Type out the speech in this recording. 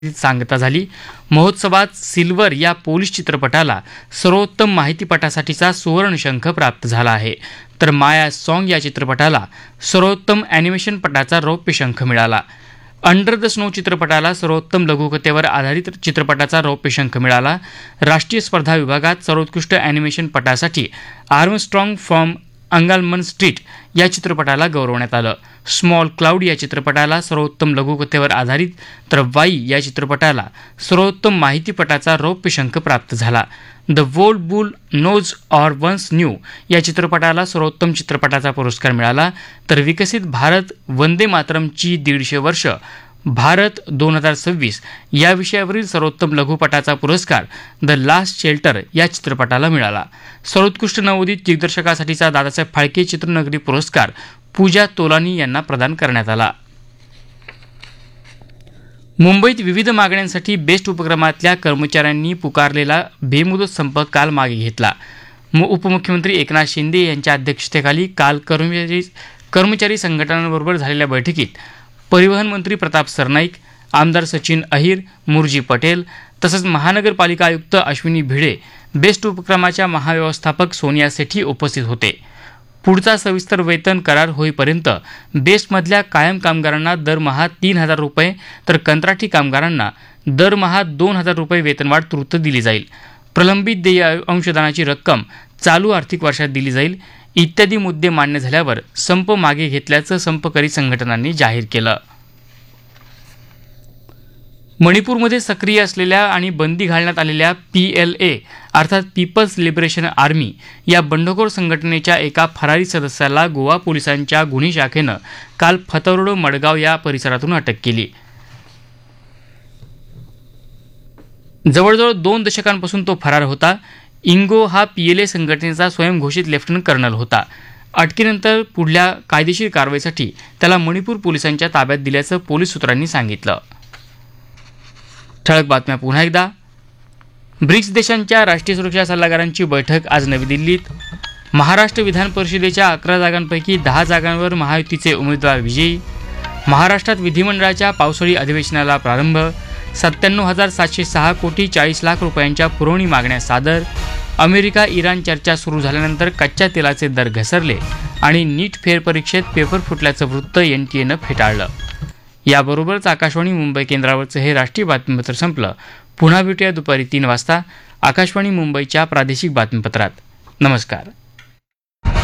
सांगता झाली. महोत्सवात सिल्वर या पोलिश चित्रपटाला सर्वोत्तम माहितीपटासाठीचा सुवर्णशंख प्राप्त झाला आहे, तर माया सॉन्ग या चित्रपटाला सर्वोत्तम ॲनिमेशन पटाचा रौप्य शंख मिळाला. अंडर द स्नो चित्रपटाला सर्वोत्तम लघुकथेवर आधारित चित्रपटाचा रौप्य शंख मिळाला. राष्ट्रीय स्पर्धा विभागात सर्वोत्कृष्ट ॲनिमेशन पटासाठी आर्मस्ट्रॉंग फ्रॉम अंगालमन स्ट्रीट या चित्रपटाला गौरवण्यात आलं. स्मॉल क्लाउड या चित्रपटाला सर्वोत्तम लघुकथेवर आधारित, तर वाई या चित्रपटाला सर्वोत्तम माहितीपटाचा रौप्य शंख प्राप्त झाला. The world boule knows or once new या चित्रपटाला सर्वोत्तम चित्रपटाचा पुरस्कार मिळाला. तर विकसित भारत वंदे मातरमची 150 वर्ष भारत 2026 या विषयावरील सर्वोत्तम लघुपटाचा पुरस्कार द लास्ट शेल्टर या चित्रपटाला मिळाला. सर्वोत्कृष्ट नवोदित दिग्दर्शकासाठीचा दादासाहेब फाळके चित्रनगरी पुरस्कार पूजा तोलानी यांना प्रदान करण्यात आला. मुंबईत विविध मागण्यांसाठी बेस्ट उपक्रमातल्या कर्मचाऱ्यांनी पुकारलेला बेमुदत संप काल मागे घेतला. उपमुख्यमंत्री एकनाथ शिंदे यांच्या अध्यक्षतेखाली काल कर्मचारी संघटनांबरोबर झालेल्या बैठकीत परिवहन मंत्री प्रताप सरनाईक, आमदार सचिन अहिर, मुरजी पटेल तसंच महानगरपालिका आयुक्त अश्विनी भिडे, बेस्ट उपक्रमाच्या महाव्यवस्थापक सोनिया सेठी उपस्थित होते. पुढचा सविस्तर वेतन करार होईपर्यंत बेस्टमधल्या कायम कामगारांना दरमहा 3,000 रुपये तर कंत्राटी कामगारांना दरमहा 2,000 रुपये वेतनवाढ तूर्त दिली जाईल. प्रलंबित देय अंशदानाची रक्कम चालू आर्थिक वर्षात दिली जाईल. इत्यादी मुद्दे मान्य झाल्यावर संप मागे घेतल्याचं संपकरी संघटनांनी जाहीर केलं. मणिपूरमध्ये सक्रिय असलेल्या आणि बंदी घालण्यात आलेल्या PLA अर्थात पीपल्स लिबरेशन आर्मी या बंडखोर संघटनेच्या एका फरारी सदस्याला गोवा पोलिसांच्या गुन्हे शाखेनं काल फतर्ड मडगाव या परिसरातून अटक केली. जवळजवळ 2 दशकांपासून तो फरार होता. इंगो हा PLA संघटनेचा स्वयंघोषित लेफ्टनंट कर्नल होता. अटकेनंतर पुढल्या कायदेशीर कारवाईसाठी त्याला मणिपूर पोलिसांच्या ताब्यात दिल्याचं पोलीस सूत्रांनी सांगितलं. ठळक बातम्या पुन्हा एकदा. ब्रिक्स देशांच्या राष्ट्रीय सुरक्षा सल्लागारांची बैठक आज नवी दिल्लीत. महाराष्ट्र विधान परिषदेच्या 11 जागांपैकी 10 जागांवर महायुतीचे उमेदवार विजयी. महाराष्ट्रात विधिमंडळाच्या पावसाळी अधिवेशनाला प्रारंभ. 97,706 कोटी 40 लाख रुपयांच्या पुरवणी मागण्या सादर. अमेरिका इराण चर्चा सुरू झाल्यानंतर कच्च्या तेलाचे दर घसरले आणि नीट फेरपरीक्षेत पेपर फुटल्याचं वृत्त NTAनं फेटाळलं. याबरोबरच आकाशवाणी मुंबई केंद्रावरचं हे राष्ट्रीय बातमीपत्र संपलं. पुन्हा भेटूया दुपारी 3 वाजता आकाशवाणी मुंबईच्या प्रादेशिक बातमीपत्रात. नमस्कार.